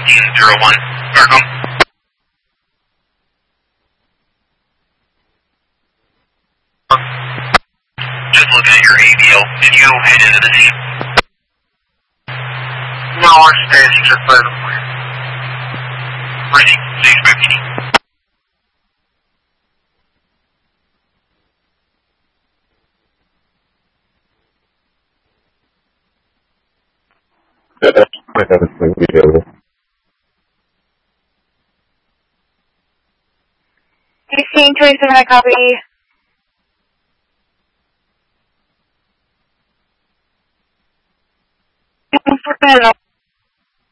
1401, Starcom. Just looking at your ABO. Did you head into the scene? No, I'm standing just by the point. Ready. Stage 15. Yeah, that's my everything available. 1627, I copy.